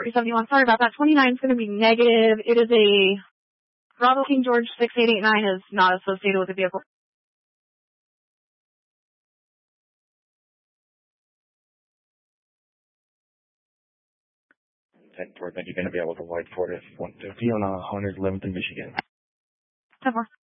4071. Sorry about that. 29 is going to be negative. It is a Bravo King George 6889 is not associated with the vehicle. 10-4, then you're going to be able to white Ford F-150 on 111th in Michigan. 10-4.